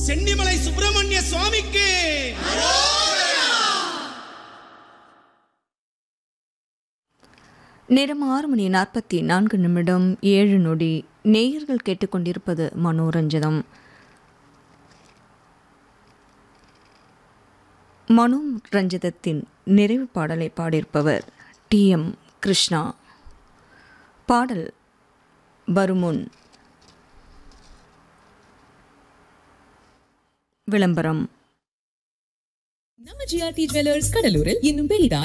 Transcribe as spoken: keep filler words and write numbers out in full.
சென்னிமலை சுப்பிரமணிய சுவாமிக்கு நேரம் ஆறு மணி நாற்பத்தி நான்கு நிமிடம் ஏழு நொடி. நேயர்கள் கேட்டுக்கொண்டிருப்பது மனோரஞ்சிதம். மனோரஞ்சிதத்தின் நிறைவு பாடலை பாடியிருப்பவர் டி எம் கிருஷ்ணா. பாடல் வருமுன் விளம்பரம். நம்ம ஜிஆர்டி ஜுவல்லர்ஸ் கடலூரில் இன்னும் பெரிதாய்